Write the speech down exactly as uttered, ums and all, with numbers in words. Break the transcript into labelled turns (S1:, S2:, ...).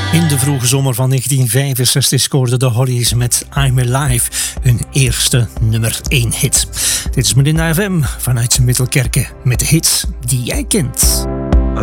S1: In de vroege zomer van negentien vijfenzestig scoorden de Hollies met I'm Alive hun eerste nummer één hit. Dit is Melinda F M vanuit Middelkerke met de hits die jij kent.